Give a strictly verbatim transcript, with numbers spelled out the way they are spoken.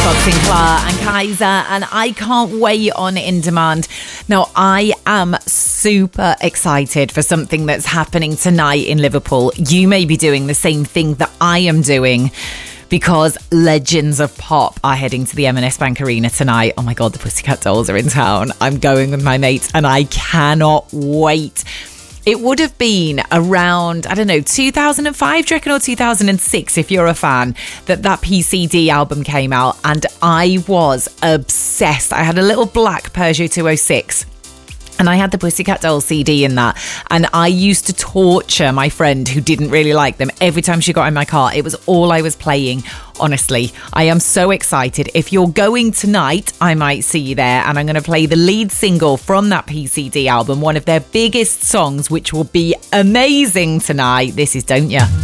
Bob Sinclair and Kaiser, and I Can't Wait on In Demand. Now, I am super excited for something that's happening tonight in Liverpool. You may be doing the same thing that I am doing, because legends of pop are heading to the M and S Bank Arena tonight. Oh my God, the Pussycat Dolls are in town. I'm going with my mates and I cannot wait. It would have been around, I don't know, two thousand five, do you reckon, or two thousand six, if you're a fan, that that P C D album came out, and I was obsessed. I had a little black Peugeot two oh six. And I had the Pussycat Dolls C D in that. And I used to torture my friend who didn't really like them every time she got in my car. It was all I was playing. Honestly, I am so excited. If you're going tonight, I might see you there. And I'm going to play the lead single from that P C D album, one of their biggest songs, which will be amazing tonight. This is Don't Ya.